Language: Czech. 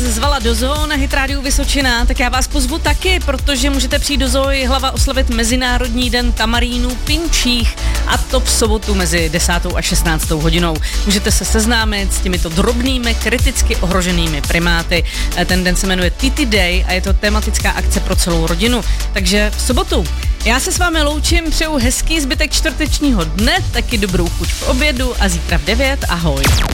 zvala do zoo na Hit Radio Vysočina, tak já vás pozvu taky, protože můžete přijít do zoo Jihlava oslavit Mezinárodní den tamarínů pinčích, a to v sobotu mezi 10. a 16. hodinou. Můžete se seznámit s těmito drobnými, kriticky ohroženými primáty. Ten den se jmenuje Titty Day a je to tematická akce pro celou rodinu. Takže v sobotu. Já se s vámi loučím, přeju hezký zbytek čtvrtečního dne, taky dobrou chuť v obědu a zítra v 9. Ahoj.